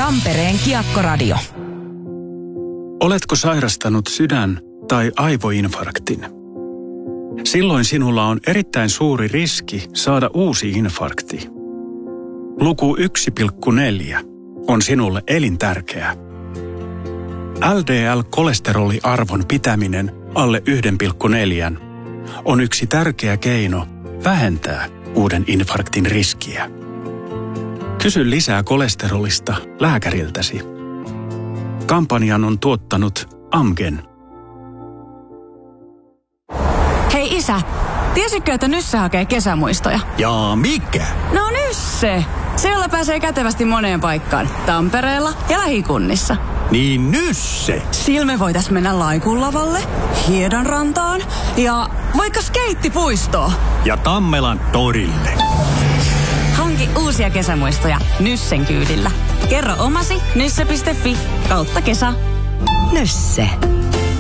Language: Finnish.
Tampereen Kiekkoradio. Oletko sairastanut sydän- tai aivoinfarktin? Silloin sinulla on erittäin suuri riski saada uusi infarkti. Luku 1,4 on sinulle elintärkeä. LDL-kolesteroliarvon pitäminen alle 1,4 on yksi tärkeä keino vähentää uuden infarktin riskiä. Kysy lisää kolesterolista lääkäriltäsi. Kampanjan on tuottanut Amgen. Hei isä, tiesitkö, että Nysse hakee kesämuistoja? Jaa, mikä? No Nysse! Se, jolla pääsee kätevästi moneen paikkaan. Tampereella ja lähikunnissa. Niin Nysse! Sillä me voitais mennä Laikunlavalle, Hiedonrantaan ja vaikka skeittipuistoon. Ja Tammelan torille. Hanki uusia kesämuistoja Nyssen kyydillä. Kerro omasi nysse.fi/kesä. Nysse.